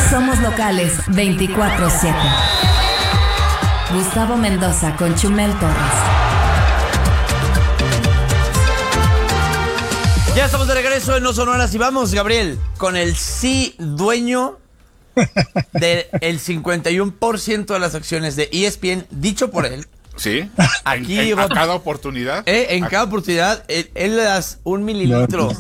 Somos locales 24/7. Gustavo Mendoza con Chumel Torres. Ya estamos de regreso en No Sonoras y vamos, Gabriel, con el dueño del 51% de las acciones de ESPN, dicho por él. Sí, Aquí a cada oportunidad. En cada oportunidad, él le das 1 mililitro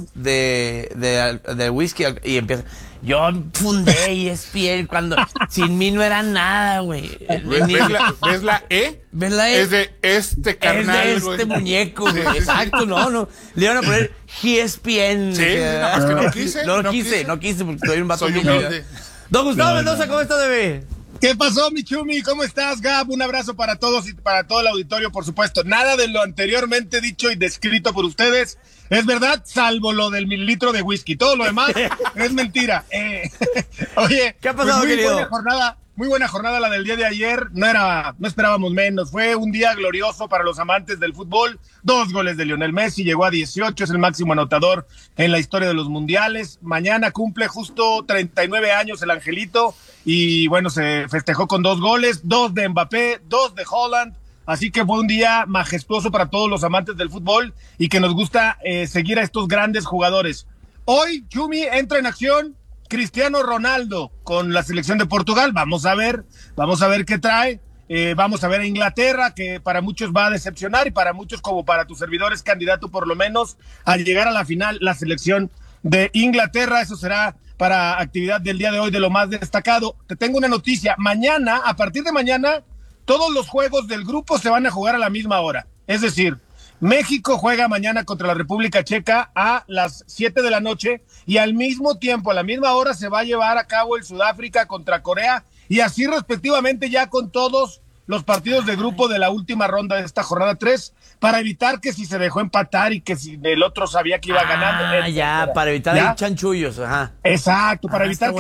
de whisky y empieza. Yo fundé ESPN cuando sin mí no era nada, güey. ¿Ves la E? ¿Ves la E? Es de este carnal. Es de este muñeco, güey. Exacto, no. Le iban a poner ESPN. Sí, nada más que no quise. No quise porque soy un vato Soy humilde. Don Gustavo Mendoza, ¿cómo está, bebé? ¿Qué pasó, mi Chumi? ¿Cómo estás, Gab? Un abrazo para todos y para todo el auditorio, por supuesto. Nada de lo anteriormente dicho y descrito por ustedes es verdad, salvo lo del mililitro de whisky. Todo lo demás es mentira. Oye, ¿qué ha pasado, pues querido? Muy buena jornada la del día de ayer. No esperábamos menos. Fue un día glorioso para los amantes del fútbol. 2 goles de Lionel Messi, llegó a 18, es el máximo anotador en la historia de los mundiales. Mañana cumple justo 39 años el angelito y bueno, se festejó con 2 goles, 2 de Mbappé, 2 de Haaland. Así que fue un día majestuoso para todos los amantes del fútbol y que nos gusta seguir a estos grandes jugadores. Hoy, Chumi, entra en acción Cristiano Ronaldo con la selección de Portugal. Vamos a ver qué trae. Vamos a ver a Inglaterra, que para muchos va a decepcionar y para muchos, como para tus servidores, candidato por lo menos al llegar a la final, la selección de Inglaterra. Eso será para actividad del día de hoy de lo más destacado. Te tengo una noticia. Mañana, a partir de mañana, todos los juegos del grupo se van a jugar a la misma hora. Es decir, México juega mañana contra la República Checa a las 7 de la noche y al mismo tiempo, a la misma hora, se va a llevar a cabo el Sudáfrica contra Corea y así respectivamente ya con todos los partidos de grupo de la última ronda de esta jornada 3 para evitar que si se dejó empatar y que si el otro sabía que iba ganando. Ya, para evitar chanchullos, ajá. Exacto, para evitar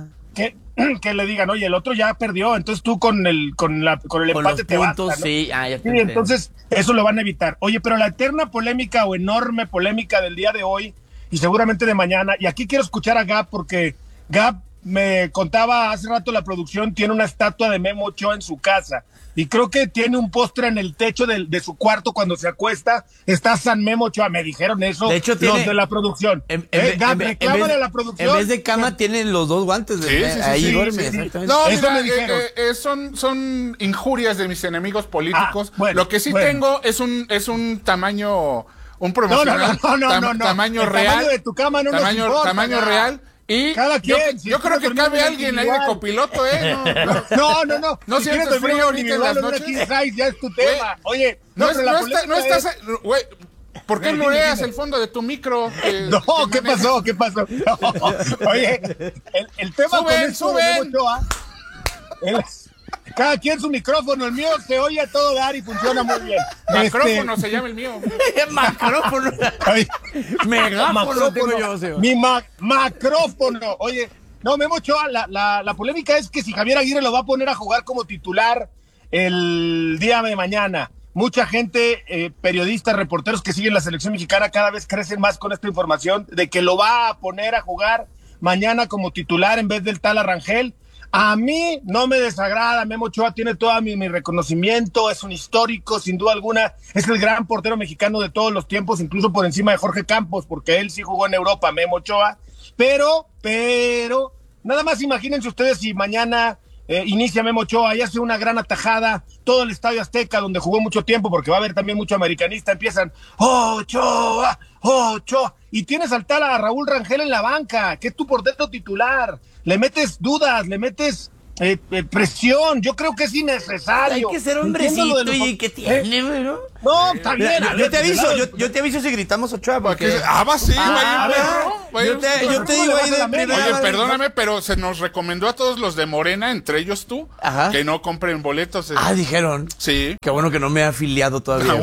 que le digan, oye, el otro ya perdió, entonces tú con el empate te vas, ¿no? Sí, ya te sí, entonces eso lo van a evitar. Oye, pero la eterna polémica o enorme polémica del día de hoy y seguramente de mañana, y aquí quiero escuchar a Gab porque Gab me contaba hace rato, la producción tiene una estatua de Memo Ochoa en su casa y creo que tiene un postre en el techo de su cuarto cuando se acuesta, está San Memo Ochoa, me dijeron eso, de hecho, los de la producción. Gab, reclámale a la producción. En vez de cama tienen los 2 guantes, ahí duerme. Sí. No, eso mira, son injurias de mis enemigos políticos. Lo que sí tengo es un tamaño, un promocional, tamaño real. Tamaño de tu cama no nos importa, tamaño real. Y cada quien, yo creo que cabe alguien ahí de copiloto, No. No sientes frío ahorita en las noches. Ya es tu tema. Oye, no estás, güey. ¿Por qué nureas el fondo de tu micro? No, ¿qué pasó? No. Oye, el tema suben. Cada quien su micrófono, el mío se oye a todo dar y funciona muy bien. Macrófono se llama el mío. Macrófono. Megáfono tengo yo, Seo. Mi macrófono. Oye, no, Memo Ochoa, la polémica es que si Javier Aguirre lo va a poner a jugar como titular el día de mañana. Mucha gente, periodistas, reporteros que siguen la selección mexicana cada vez crecen más con esta información de que lo va a poner a jugar mañana como titular en vez del tal Arrangel. A mí no me desagrada, Memo Ochoa tiene todo mi reconocimiento, es un histórico, sin duda alguna, es el gran portero mexicano de todos los tiempos, incluso por encima de Jorge Campos, porque él sí jugó en Europa, Memo Ochoa, pero, nada más imagínense ustedes si mañana inicia Memo Ochoa y hace una gran atajada, todo el Estadio Azteca, donde jugó mucho tiempo, porque va a haber también mucho americanista, empiezan, Ochoa, y tienes al tal a Raúl Rangel en la banca, que es tu portero titular, le metes dudas, le metes presión, yo creo que es innecesario. Hay que ser hombrecito y que tiene, ¿no? No, está bien. Yo te aviso si gritamos Ochoa, porque... Sí, yo te digo ahí de primera. Oye, perdóname, pero se nos recomendó a todos los de Morena, entre ellos tú, que no compren boletos. Dijeron. Sí. Qué bueno que no me he afiliado todavía.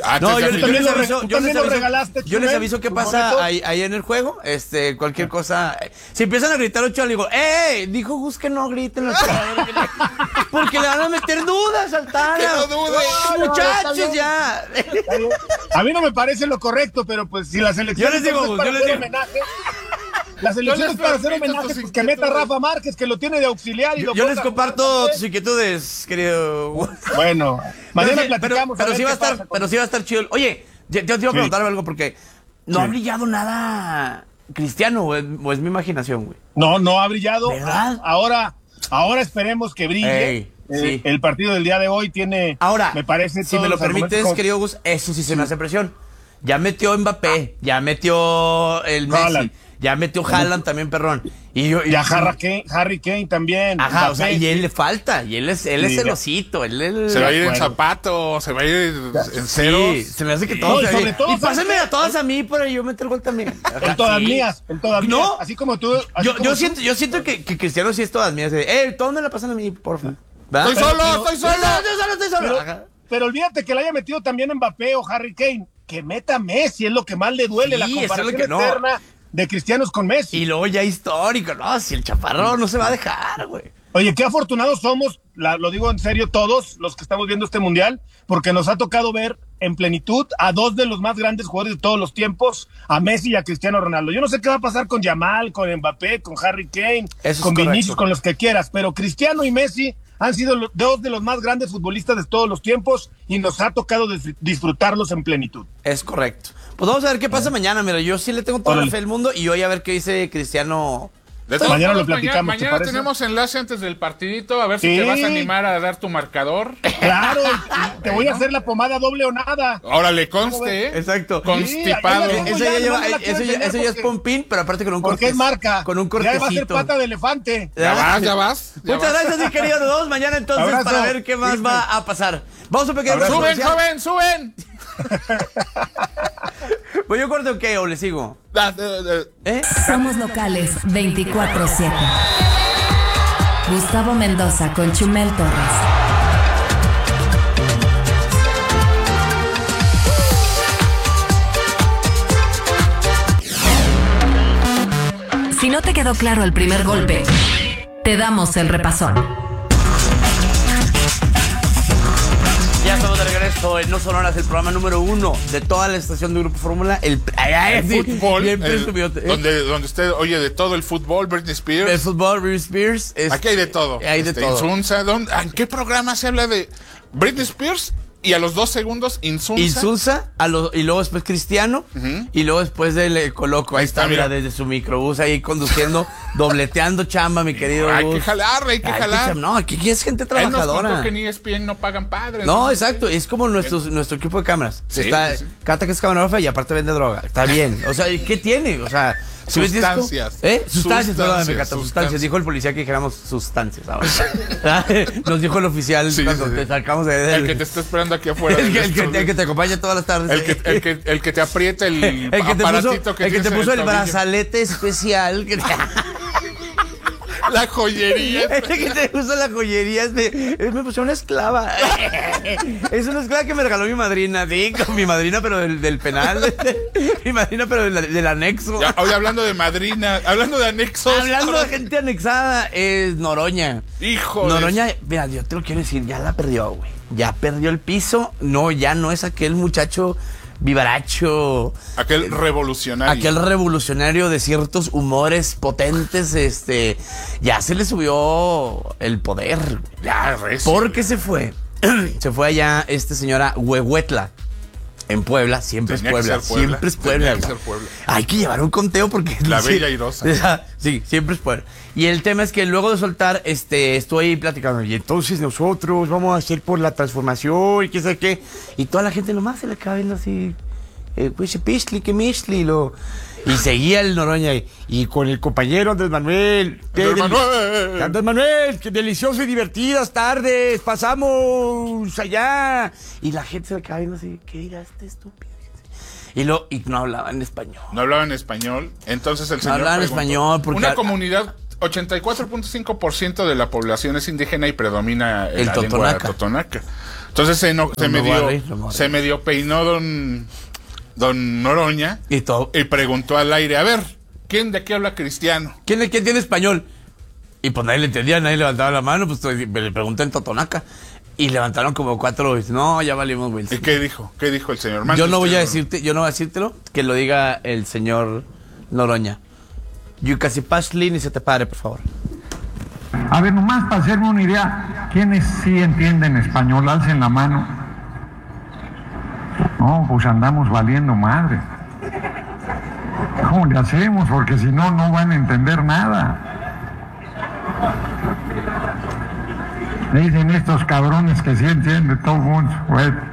Yo les aviso qué pasa ahí en el juego. Cualquier cosa. Si empiezan a gritar Ochoa, le digo, dijo Gus que no griten Ochoa. Porque le van a meter dudas al Tala. Muchachos, ya. A mí no me parece lo correcto, pero pues si la selección... Yo les digo, homenaje, La selección es para hacer homenaje, pues que meta a Rafa Márquez, que lo tiene de auxiliar. Y yo les comparto tus inquietudes, querido. Bueno, mañana platicamos. Pero sí va a estar chido. Oye, te iba a preguntar algo porque no ha brillado nada Cristiano, o es mi imaginación, güey. No ha brillado. ¿Verdad? Ahora esperemos que brille. Sí. El partido del día de hoy tiene, ahora, me parece, si me lo permites, querido Gus, eso sí se me hace presión. Ya metió Mbappé, ya metió el Messi, Haaland. ya metió Haaland también, perrón. Ya Harry Kane también. Ajá, Mbappé, o sea, y él le falta, y él es celosito. Se va a ir en zapatos, se va a ir en ceros. Sí, se me hace que todos. Y pásenme a todas a mí para yo meter gol también. En todas mías, mías. Así como tú. Yo siento que Cristiano sí es todas mías. ¿Todos me la pasan a mí, porfa? Estoy solo. Pero olvídate que le haya metido también Mbappé o Harry Kane. Que meta Messi es lo que más le duele, la comparación eterna de Cristianos con Messi. Y luego ya histórico, no, si el chaparro no se va a dejar, güey. Oye, qué afortunados somos, lo digo en serio, todos los que estamos viendo este mundial, porque nos ha tocado ver en plenitud a dos de los más grandes jugadores de todos los tiempos, a Messi y a Cristiano Ronaldo. Yo no sé qué va a pasar con Yamal, con Mbappé, con Harry Kane, con Vinicius, con los que quieras, pero Cristiano y Messi han sido dos de los más grandes futbolistas de todos los tiempos y nos ha tocado disfrutarlos en plenitud. Es correcto. Pues vamos a ver qué pasa mañana. Mira, yo sí le tengo toda la fe del mundo y hoy a ver qué dice Cristiano. Mañana lo platicamos. Mañana tenemos enlace antes del partidito, a ver si te vas a animar a dar tu marcador. Claro, te voy a hacer la pomada doble o nada. Ahora le conste, Exacto. Constipado. Eso ya es pompín, pero aparte con un corte. Porque es marca. Con un cortecito. Ya va a ser pata de elefante. Ya vas. Muchas gracias, mi querido. Nos vemos mañana entonces para ver qué más va a pasar. Vamos a pequeño. ¡Suben, joven, suben! ¿Voy yo corto o qué? ¿O le sigo? Somos locales 24/7. Gustavo Mendoza con Chumel Torres. Si no te quedó claro el primer golpe, te damos el repasón. Ya estamos de regreso en No Sonoras, el programa número 1 de toda la estación de Grupo Fórmula. El fútbol, donde usted oye de todo el fútbol, Britney Spears. El fútbol, Britney Spears. Aquí hay de todo. Hay de todo. Insunza, ¿en qué programa se habla de Britney Spears? Y a los 2 segundos, Insunza. Y luego después Cristiano. Y luego después le coloco. Ahí está, mira, desde su microbús ahí conduciendo, dobleteando chamba, mi querido. Hay que jalar. No, aquí es gente trabajadora. Él nos contó que en ESPN no pagan padres. No, exacto. Es como nuestro equipo de cámaras. Cata, que es camarógrafa y aparte vende droga. Está bien. O sea, ¿qué tiene? O sea, sustancias. Perdóname, Cata, sustancias. Dijo el policía que dijéramos sustancias ahora. Nos dijo el oficial cuando te sacamos de el que te está esperando aquí afuera. El que te acompaña todas las tardes. El que te aprieta el aparatito que te puso el brazalete especial. La joyería. Que te puso la joyería. Me puso una esclava. Es una esclava que me regaló mi madrina. Sí, con mi madrina, pero del penal. Mi madrina, pero del anexo. Ya, hoy hablando de madrina, hablando de anexos. Hablando de gente anexada, es Noroña. Hijo Noroña, mira, yo te lo quiero decir, ya la perdió, güey. Ya perdió el piso. No, ya no es aquel muchacho vivaracho, aquel revolucionario de ciertos humores potentes. Ya se le subió el poder, ya porque se fue allá señora Huehuetla en Puebla. Siempre es Puebla. Hay que llevar un conteo porque la bella airosa. Sí, siempre es Puebla. Y el tema es que luego de soltar, estoy platicando, y entonces nosotros vamos a hacer por la transformación y qué sé qué. Y toda la gente nomás se le acaba viendo así, pues pishli, que mishli, y seguía el Noroña y con el compañero Andrés Manuel. Andrés Manuel, qué deliciosas y divertidas tardes pasamos allá. Y la gente se le acaba viendo así, ¿qué dirá este estúpido? Y no hablaba en español. Entonces el señor porque una comunidad, 84.5% de la población es indígena y predomina la lengua totonaca. Entonces se medio peinó don Noroña y preguntó al aire, a ver, ¿quién de aquí habla cristiano? ¿Quién tiene español? Y pues nadie le entendía, nadie levantaba la mano, pues le pregunté en totonaca. Y levantaron como 4, no, ya valimos, güey. ¿Y qué dijo? ¿Qué dijo el señor? Yo no voy a decírtelo, que lo diga el señor Noroña. Yucasipashli, ni se te pare, por favor. A ver, nomás para hacerme una idea, ¿quiénes sí entienden español? Alcen la mano. No, pues andamos valiendo madre. ¿Cómo le hacemos? Porque si no, no van a entender nada. Dicen estos cabrones que sí entienden todo el mundo. Bueno.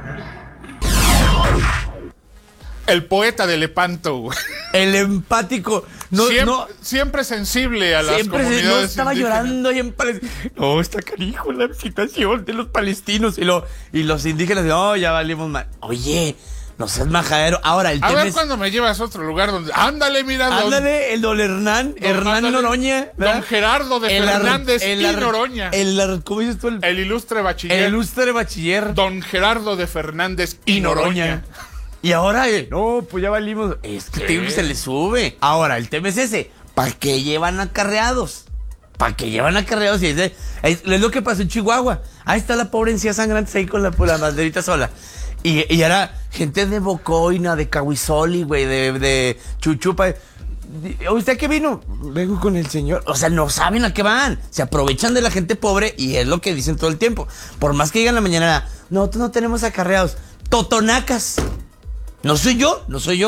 El poeta de Lepanto, güey. El empático. Siempre sensible a las siempre comunidades no estaba indígenas. llorando ahí en Palestina. No, está canijo la situación de los palestinos. Y los indígenas, no, ya valimos mal. Oye, no seas majadero. Ahora, el A tema ver es... cuando me llevas a otro lugar donde... Ándale, mira. Ándale, el don Hernán Noroña. ¿verdad? Don Gerardo de Fernández y Noroña. ¿Cómo dices tú? El ilustre bachiller. El ilustre bachiller. Don Gerardo de Fernández y Noroña. Y ahora, no, pues ya valimos. Es que te digo que se le sube. Ahora, el tema es ese. ¿Para qué llevan acarreados? ¿Para qué llevan acarreados? Y es lo que pasó en Chihuahua. Ahí está la pobre encía sangrante ahí con la banderita sola. Y ahora, gente de Bocoina, de Cahuizoli, güey, de Chuchupa. ¿Usted qué vino? Vengo con el señor. O sea, no saben a qué van. Se aprovechan de la gente pobre y es lo que dicen todo el tiempo. Por más que digan la mañana, no tenemos acarreados. Totonacas. No soy yo.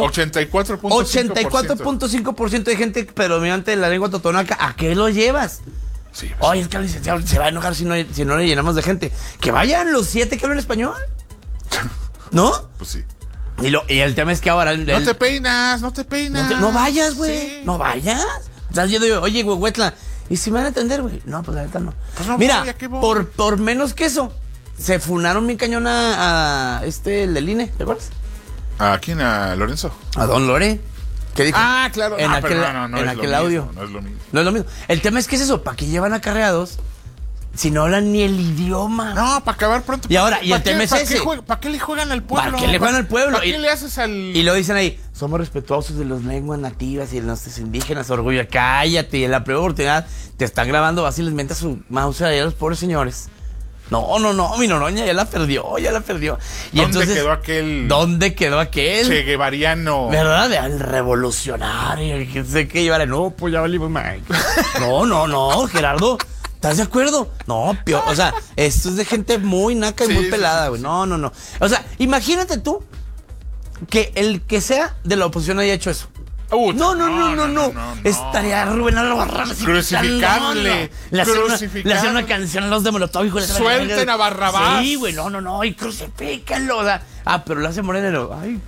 84.5% de gente predominante de la lengua totonaca. ¿A qué lo llevas? Sí, Oye, es que el licenciado se va a enojar si no le llenamos de gente. Que vayan los 7 que hablan español. ¿No? Pues sí. Y el tema es que ahora... No te peinas. No vayas, güey. Sí. No vayas. Estás yendo, oye, güey, Huetla, ¿y si me van a atender, güey? No, pues la neta no. Pues no mira, voy, ¿a qué voy? por menos que eso, se funaron bien cañón a el del INE, ¿te acuerdas? ¿A quién? ¿A Lorenzo? A don Lore. ¿Qué dijo? Ah, claro. En aquel, no en es aquel lo audio. mismo, no es lo mismo. No es lo mismo. El tema es que es eso, ¿para qué llevan acarreados si no hablan ni el idioma? No, para acabar pronto. Y ahora, y el tema es ese. ¿Para qué le juegan al pueblo? ¿Para qué le juegan al pueblo? ¿Para qué le haces al...? Y lo dicen ahí, somos respetuosos de las lenguas nativas y de los indígenas, orgullo. Cállate, y en la primera oportunidad te están grabando, vas y les mentas su mouse a los pobres señores. No, mi Noroña ya la perdió. Y ¿Dónde entonces, quedó aquel? ¿Dónde quedó aquel? Che Guevariano. ¿Verdad? El revolucionario, que sé qué llevará. No, pues ya valimos mal. No, Gerardo. ¿Estás de acuerdo? No, o sea, esto es de gente muy naca y muy pelada, güey. No. O sea, imagínate tú que el que sea de la oposición haya hecho eso. No. Estaría Rubén Albarrán crucificable. Le hacen una canción a los de Molotov, hijo. Suelten a Barrabás. Sí, güey, no, y crucifíquenlo. O sea, pero lo hace Moreno. Ay,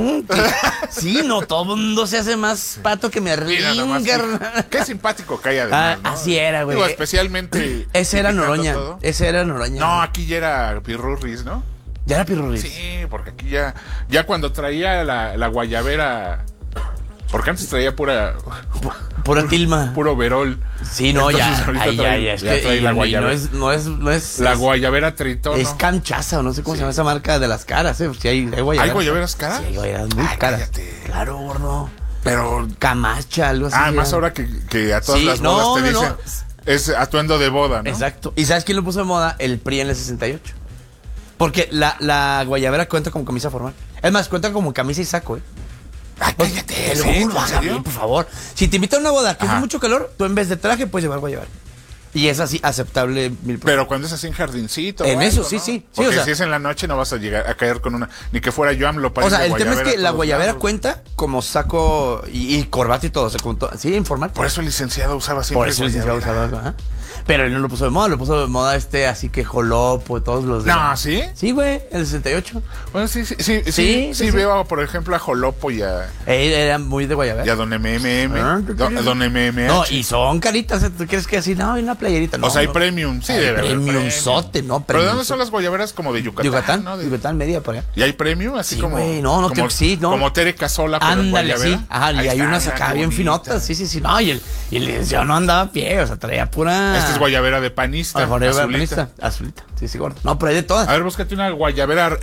sí, no, todo el mundo se hace más pato que me ringa. Qué simpático que hay además, ¿no? Así era, güey. Digo, especialmente. Ese era Noroña. No, aquí ya era Pirurris, ¿no? Ya era Pirurris. Sí, porque aquí ya cuando traía la guayabera. Porque antes traía pura tilma. Puro verol. Sí, no, entonces, ya. Es que trae la guayabera. No es la guayabera tritón. Es canchaza, o no sé cómo se llama esa marca de las caras, ¿eh? Si hay guayaberas. ¿Hay guayaberas caras? Sí, hay guayaberas muy caras. Cállate. Claro, gordo. Pero. Camacha, algo así. Más ahora que a todas las bodas te dicen. Es atuendo de boda, ¿no? Exacto. ¿Y sabes quién lo puso de moda? El PRI en el 68. Porque la guayabera cuenta como camisa formal. Es más, cuenta como camisa y saco, ¿eh? Ay, cállate. Te lo juro, ¿En serio? por favor. Si te invitan a una boda que hace mucho calor, tú en vez de traje puedes llevar guayabera. Y es así aceptable 1000%. Pero cuando es así en jardincito. En eso, algo, sí, ¿no? sí. Porque o sea, si es en la noche no vas a llegar a caer con una. Ni que fuera yo AMLO para. O sea, el tema es que la guayabera lados. cuenta como saco y corbata y todo. O sea, sí, informal. Por eso el licenciado usaba siempre. Por eso el licenciado usaba. Ajá. Pero él no lo puso de moda, lo puso de moda así que Jolopo, todos los de. No, ¿sí? Sí, güey, el 68. Bueno, sí, veo, por ejemplo, a Jolopo y a. Él era muy de guayabera. Y a Don MMM. Don MMH. No, y son caritas, ¿tú crees que así? No, hay una playerita. No, o sea, hay premium, sí, de verdad. Premium sote, ¿no? ¿Pero de dónde son las guayaberas? Como de Yucatán. Yucatán, ¿no? Yucatán media por allá. ¿Y hay premium? Así sí, como. Güey, no, sí, no. Como Tere Casola, pero ándale, guayabera. Sí. Ajá, y hay unas acá bien finotas. Sí. No, y el licenciado no andaba a pie, o sea, traía pura. Esta es guayabera de panista. Azulita. Sí, gordo. No, pero hay de todas. A ver, búscate una guayabera